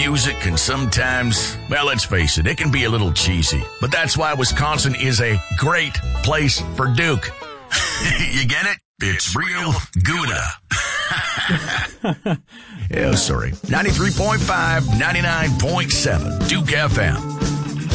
music can sometimes, well, let's face it can be a little cheesy. But that's why Wisconsin is a great place for Duke. You get it? It's real Gouda. Yeah, sorry. 93.5, 99.7, Duke FM.